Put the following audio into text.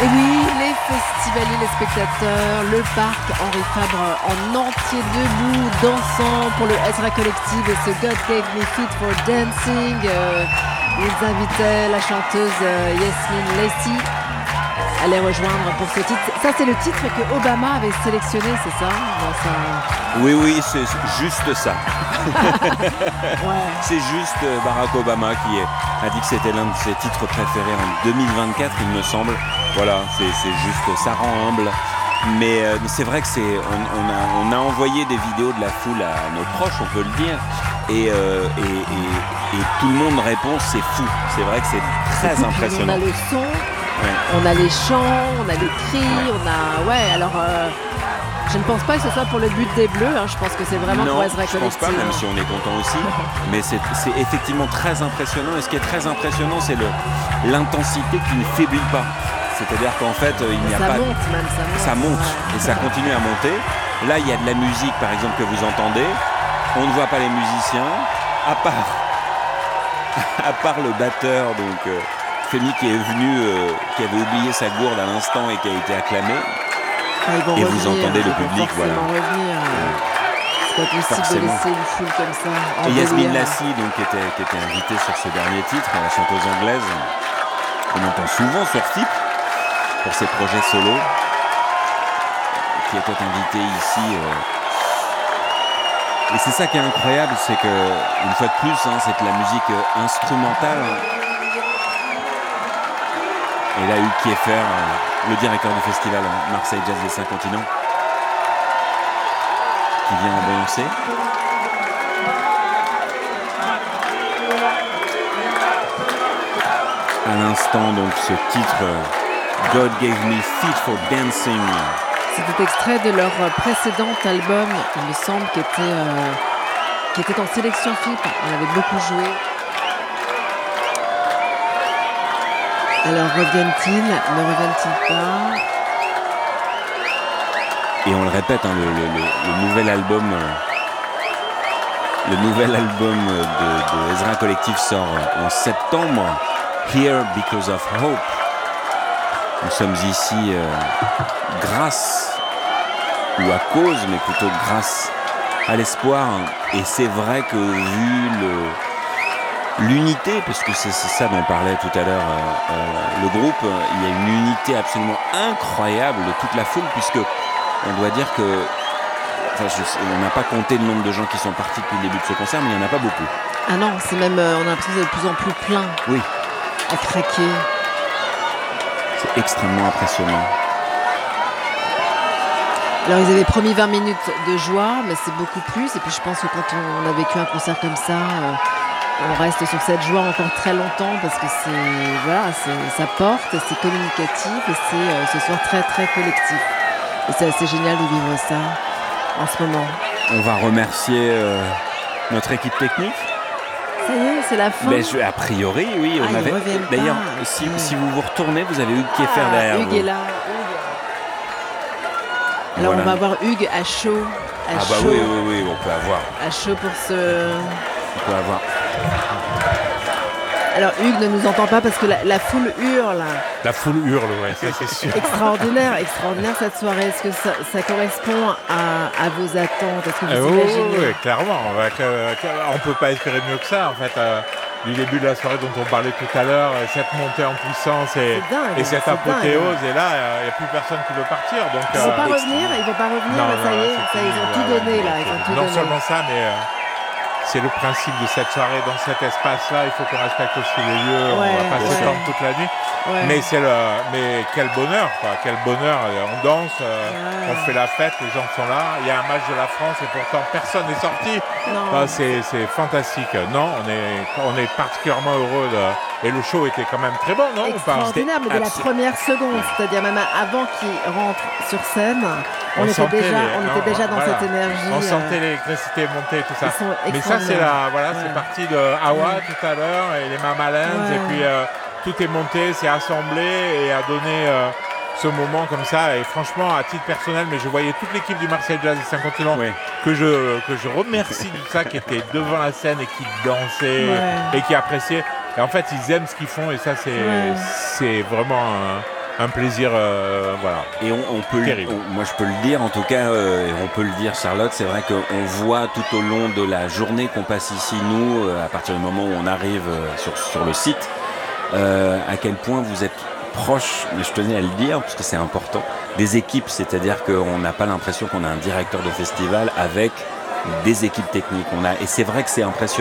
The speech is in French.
Et oui, les festivaliers, les spectateurs, le parc Henri Fabre en entier debout, dansant pour le Ezra Collective et ce God Gave Me Feet for Dancing. Ils invitaient la chanteuse Yasmine Lacey à les rejoindre pour ce titre. Ça, c'est le titre que Obama avait sélectionné, c'est ça, dans sa... Oui, c'est juste ça. Ouais. C'est juste Barack Obama qui a dit que c'était l'un de ses titres préférés en 2024, il me semble. Voilà, c'est juste, ça rend humble. Mais c'est vrai que on a envoyé des vidéos de la foule à nos proches, on peut le dire. Et tout le monde répond, c'est fou. C'est vrai que c'est très impressionnant. On a le son, Ouais. on a les chants, on a les cris, on a... Ouais, alors... je ne pense pas que ce soit pour le but des Bleus, hein. Je pense que c'est vraiment Non, pour Ezra je pense Collective. pas, même si on est content aussi. Mais c'est effectivement très impressionnant. Et ce qui est très impressionnant, c'est l'intensité qui ne faiblit pas. C'est-à-dire qu'en fait, il n'y a Ça pas... monte même, Ça monte Ouais. et ça continue à monter. Là, il y a de la musique, par exemple, que vous entendez. On ne voit pas les musiciens, à part le batteur, donc Femi qui est venu, qui avait oublié sa gourde à l'instant et qui a été acclamé. Ah, ils vont Et revenir, vous entendez le ils vont public, voilà. forcément revenir. C'est pas possible Forcément. de laisser une foule comme ça. en Et Yasmine délire. Lassie, donc, qui était invitée sur ce dernier titre, la chanteuse anglaise, qu'on entend souvent sur FIP pour ses projets solo, qui était invitée ici. Et c'est ça qui est incroyable, c'est que, une fois de plus, c'est que la musique instrumentale. Et là, Hugues Kieffer, le directeur du festival Marseille Jazz des 5 continents, qui vient ambiancer. À l'instant, donc, ce titre God Gave Me Feet for Dancing. C'était extrait de leur précédent album, il me semble, qui était en sélection FIP. On avait beaucoup joué. Alors reviennent-ils? Ne reviennent-ils pas? Et on le répète, le nouvel album, de Ezra Collective sort en septembre. Here Because of Hope. Nous sommes ici grâce, ou à cause, mais plutôt grâce à l'espoir. Et c'est vrai que vu l'unité, parce que c'est ça dont parlait tout à l'heure le groupe, il y a une unité absolument incroyable de toute la foule, puisque on doit dire que, on n'a pas compté le nombre de gens qui sont partis depuis le début de ce concert, mais il n'y en a pas beaucoup. Ah non, c'est même, on a l'impression que c'est de plus en plus plein, Oui, à craquer. c'est extrêmement impressionnant. Alors ils avaient promis 20 minutes de joie, mais c'est beaucoup plus. Et puis je pense que quand on a vécu un concert comme ça, on reste sur cette joie encore très longtemps parce que ça porte, c'est communicatif et c'est ce soir très très collectif. Et c'est assez génial de vivre ça en ce moment. On va remercier notre équipe technique. Ça y est, c'est la fin. Mais a priori, oui. Ils reviennent pas. D'ailleurs, si vous vous retournez, vous avez Hugues Kieffer derrière Hugues vous. est là. Alors Voilà. on va voir Hugues à chaud. Oui, on peut avoir. À chaud pour ce... On peut avoir. Alors Hugues ne nous entend pas parce que la foule hurle. La foule hurle, ouais, ça c'est sûr. Extraordinaire cette soirée. Est-ce que ça correspond à vos attentes? Est-ce que vous imaginez? Oui, clairement. On peut pas espérer mieux que ça, en fait. Du début de la soirée dont on parlait tout à l'heure, cette montée en puissance et cette apothéose. Et là, il n'y a plus personne qui veut partir. Donc, Ils vont pas revenir, mais ça y est, ils ont tout donné là. Non seulement ça, mais c'est le principe de cette soirée dans cet espace-là. Il faut qu'on respecte aussi les lieux. On va pas s'étendre toute la nuit. Ouais. Mais quel bonheur, quoi. Quel bonheur. On danse, on fait la fête, les gens sont là. Il y a un match de la France et pourtant personne n'est sorti. Enfin, c'est fantastique. Non, on est particulièrement heureux et le show était quand même très bon, non? Extraordinaire, mais dès la première seconde, c'est-à-dire même avant qu'ils rentrent sur scène, on était déjà dans cette énergie. On sentait l'électricité monter, tout ça. Mais ça, c'est parti de Hawa tout à l'heure et les Mamalens et puis tout est monté, c'est assemblé et a donné ce moment comme ça. Et franchement, à titre personnel, mais je voyais toute l'équipe du Marseille Jazz des 5 continents que je remercie de ça, qui était devant la scène et qui dansait et qui appréciait. Et en fait, ils aiment ce qu'ils font et ça, c'est vraiment un plaisir, voilà. Et on peut moi je peux le dire en tout cas, et on peut le dire Charlotte, c'est vrai qu'on voit tout au long de la journée qu'on passe ici, nous, à partir du moment où on arrive sur le site, à quel point vous êtes proche, mais je tenais à le dire parce que c'est important, des équipes, c'est-à-dire qu'on n'a pas l'impression qu'on a un directeur de festival avec des équipes techniques. Et c'est vrai que c'est impressionnant.